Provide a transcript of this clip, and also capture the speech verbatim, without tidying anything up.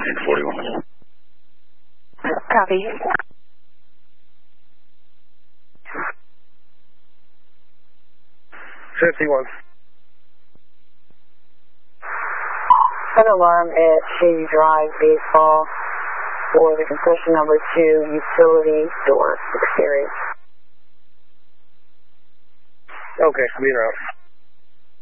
seventeen forty-one. Copy. fifty-one. An alarm at Shady Drive, Baseball, for the concession number two, utility door, exterior. Okay, be in route.